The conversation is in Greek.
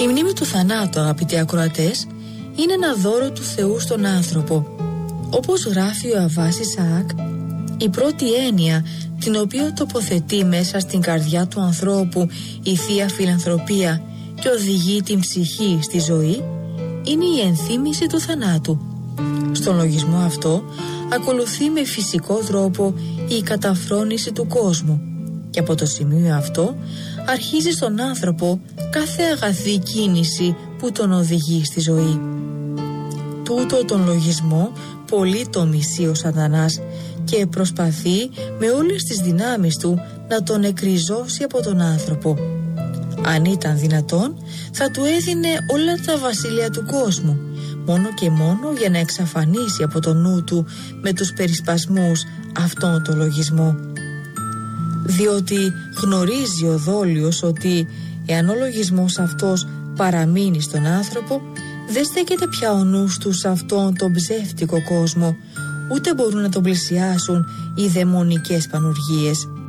Η μνήμη του θανάτου, αγαπητοί ακροατές, είναι ένα δώρο του Θεού στον άνθρωπο. Όπως γράφει ο Αββάς Ισαάκ, η πρώτη έννοια την οποία τοποθετεί μέσα στην καρδιά του ανθρώπου η Θεία Φιλανθρωπία και οδηγεί την ψυχή στη ζωή, είναι η ενθύμηση του θανάτου. Στον λογισμό αυτό ακολουθεί με φυσικό τρόπο η καταφρόνηση του κόσμου και από το σημείο αυτό αρχίζει στον άνθρωπο κάθε αγαθή κίνηση που τον οδηγεί στη ζωή. Τούτο τον λογισμό πολύ το μισεί ο Σατανάς και προσπαθεί με όλες τις δυνάμεις του να τον εκριζώσει από τον άνθρωπο. Αν ήταν δυνατόν, θα του έδινε όλα τα βασίλεια του κόσμου, μόνο και μόνο για να εξαφανίσει από το νου του με τους περισπασμούς αυτόν τον λογισμό. Διότι γνωρίζει ο δόλιος ότι εάν ο λογισμός αυτός παραμείνει στον άνθρωπο, δεν στέκεται πια ο νους του σε αυτόν τον ψεύτικο κόσμο, ούτε μπορούν να τον πλησιάσουν οι δαιμονικές πανουργίες.